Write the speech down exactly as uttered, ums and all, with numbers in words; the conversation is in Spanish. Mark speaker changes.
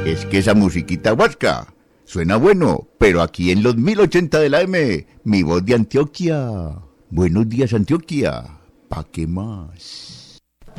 Speaker 1: Es que esa musiquita huasca suena bueno, pero aquí en los mil ochenta de la M, mi voz de Antioquia. Buenos días, Antioquia. ¿Pa' qué más?